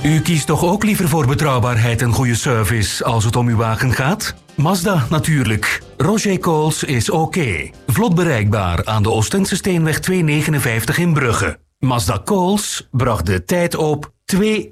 U kiest toch ook liever voor betrouwbaarheid en goede service als het om uw wagen gaat? Mazda natuurlijk. Roger Coles is oké. Vlot bereikbaar aan de Oostense Steenweg 259 in Brugge. Mazda Coles bracht de tijd op 2:37.